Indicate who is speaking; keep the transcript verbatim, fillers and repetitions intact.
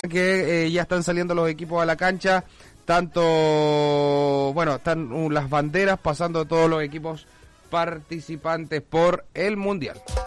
Speaker 1: que eh, ya están saliendo los equipos a la cancha, tanto, bueno, están uh, las banderas pasando todos los equipos participantes por el Mundial.